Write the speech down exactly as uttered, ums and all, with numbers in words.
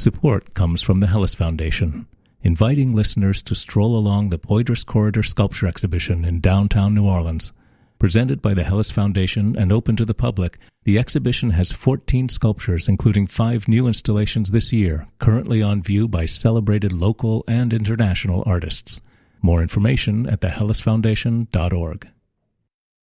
Support comes from the Hellas Foundation, inviting listeners to stroll along the Poydras Corridor Sculpture Exhibition in downtown New Orleans. Presented by the Hellas Foundation and open to the public, the exhibition has fourteen sculptures, including five new installations this year, currently on view by celebrated local and international artists. More information at the hellas foundation dot org.